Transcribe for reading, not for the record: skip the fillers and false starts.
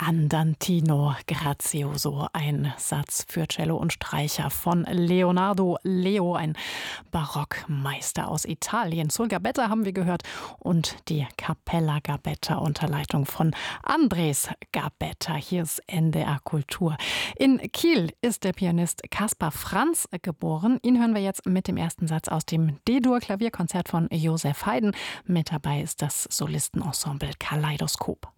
Andantino Grazioso, ein Satz für Cello und Streicher von Leonardo Leo, ein Barockmeister aus Italien. Sul Gabetta haben wir gehört und die Cappella Gabetta unter Leitung von Andres Gabetta. Hier ist NDR Kultur. In Kiel ist der Pianist Kaspar Franz geboren. Ihn hören wir jetzt mit dem ersten Satz aus dem D-Dur-Klavierkonzert von Joseph Haydn. Mit dabei ist das Solistenensemble Kaleidoskop.